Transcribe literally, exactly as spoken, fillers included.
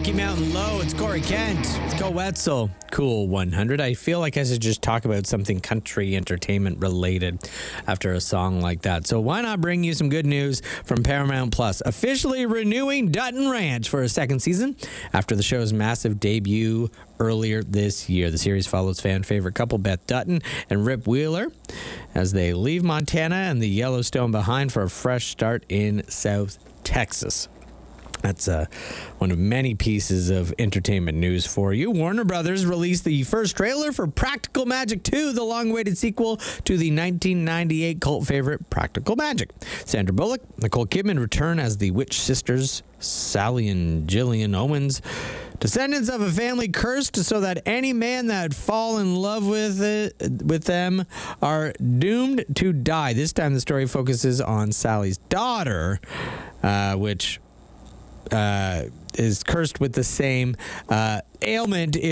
Rocky Mountain Low. It's Corey Kent. Let's go Wetzel. Cool one hundred. I feel like I should just talk about something country entertainment related after a song like that. So why not bring you some good news from Paramount Plus, officially renewing Dutton Ranch for a second season after the show's massive debut earlier this year. The series follows fan favorite couple Beth Dutton and Rip Wheeler as they leave Montana and the Yellowstone behind for a fresh start in South Texas. That's uh, one of many pieces of entertainment news for you. Warner Brothers released the first trailer for Practical Magic two, the long-awaited sequel to the nineteen ninety-eight cult favorite Practical Magic. Sandra Bullock, Nicole Kidman return as the witch sisters Sally and Gillian Owens, descendants of a family cursed so that any man that fall in love with it, with them are doomed to die. This time the story focuses on Sally's daughter, uh, which... Uh, is cursed with the same uh, ailment